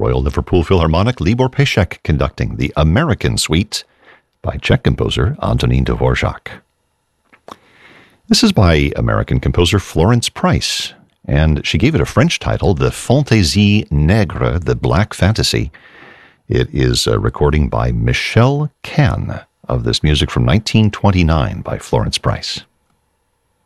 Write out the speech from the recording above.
Royal Liverpool Philharmonic, Libor Pešek conducting the American Suite by Czech composer Antonín Dvořák. This is by American composer Florence Price, and she gave it a French title, the Fantaisie Nègre, the Black Fantasy. It is a recording by Michel Can of this music from 1929 by Florence Price.